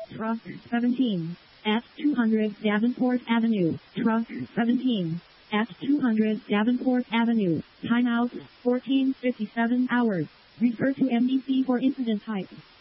Truck 17. At 200 Davenport Avenue. Truck 17. At 200 Davenport Avenue. Timeout 14:57 hours. Refer to MDC for incident type.